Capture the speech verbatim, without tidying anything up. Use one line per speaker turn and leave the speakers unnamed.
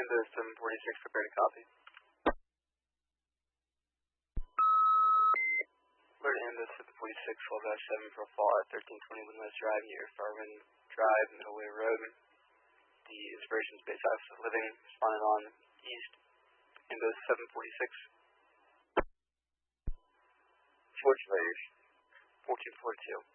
Ambos seven forty-six, prepare to copy. Alert Ambos seven forty-six, twelve dash seven for Fallout thirteen twenty-one West Drive near Farman Drive, Middleway Road. The Inspiration Space Office of Living responded on East Ambos seven forty-six.
Fortunately,
fourteen forty-two.